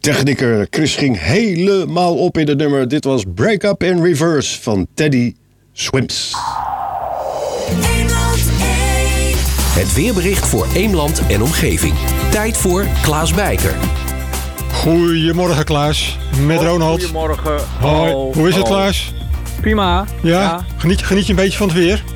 Techniker Chris ging helemaal op in het nummer. Dit was Break Up in Reverse van Teddy Swims. Het weerbericht voor Eemland en omgeving. Tijd voor Klaas Bijker. Goedemorgen Klaas, met Ronald. Goedemorgen. Hoi. Hoe is het Klaas? Prima. Ja? Geniet je een beetje van het weer?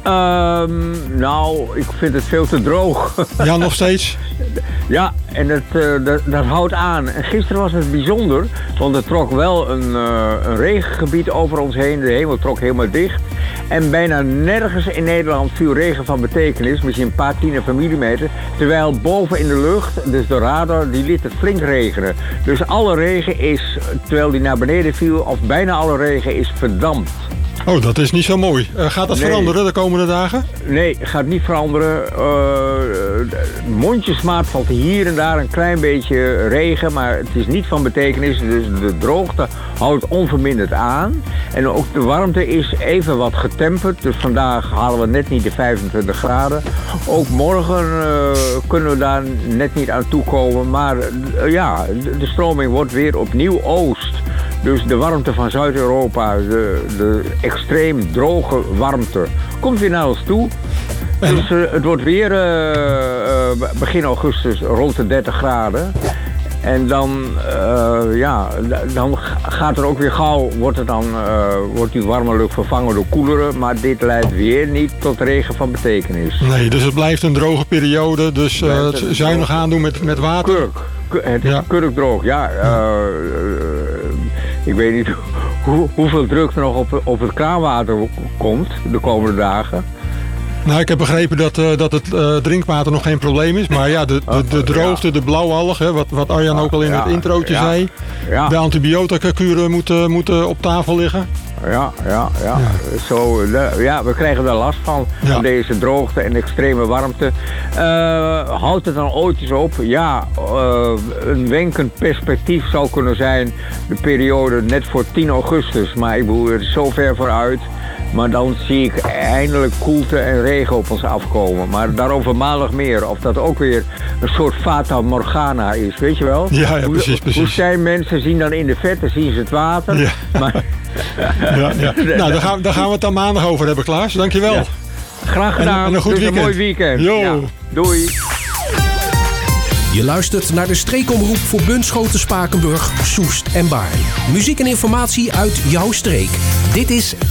Nou, ik vind het veel te droog. Ja, nog steeds? Ja, en dat houdt aan. En gisteren was het bijzonder, want er trok wel een regengebied over ons heen. De hemel trok helemaal dicht. En bijna nergens in Nederland viel regen van betekenis, misschien een paar tienden van millimeter. Terwijl boven in de lucht, dus de radar, die liet het flink regenen. Dus alle regen is, terwijl die naar beneden viel, of bijna alle regen is verdampt. Oh, dat is niet zo mooi. Gaat dat veranderen de komende dagen? Nee, gaat niet veranderen. Mondjesmaat valt hier en daar een klein beetje regen, maar het is niet van betekenis. Dus de droogte houdt onverminderd aan. En ook de warmte is even wat getemperd. Dus vandaag halen we net niet de 25 graden. Ook morgen kunnen we daar net niet aan toekomen. Maar ja, de stroming wordt weer opnieuw oost. Dus de warmte van Zuid-Europa, de extreem droge warmte, komt weer naar ons toe. Dus het wordt weer begin augustus rond de 30 graden. En dan, dan gaat er ook weer gauw, wordt die warme lucht vervangen door koelere. Maar dit leidt weer niet tot regen van betekenis. Nee, dus het blijft een droge periode. Dus het zuinig aandoen met water. Het is kurkdroog, ja. Ik weet niet hoeveel druk er nog op het kraanwater komt de komende dagen. Nou, ik heb begrepen dat het drinkwater nog geen probleem is. Maar ja, de droogte, de blauwalg, wat Arjan ook al in het introotje zei. Ja. De antibiotica-kuren moeten op tafel liggen. Ja. Zo, we krijgen er last van deze droogte en extreme warmte. Houdt het dan ooit eens op? Ja, een wenkend perspectief zou kunnen zijn de periode net voor 10 augustus. Maar ik bedoel, het is zo ver vooruit. Maar dan zie ik eindelijk koelte en regen op ons afkomen. Maar daarover maandag meer. Of dat ook weer een soort Fata Morgana is, weet je wel? Ja, precies. Hoe zijn mensen zien dan in de verte, zien ze het water. Ja. Maar... ja. Nou, daar gaan we het dan maandag over hebben, Klaas. Dankjewel. Ja. Graag gedaan. En een goed weekend. Een mooi weekend. Jo. Ja. Doei. Je luistert naar de streekomroep voor Bunschoten, Spakenburg, Soest en Baarn. Muziek en informatie uit jouw streek. Dit is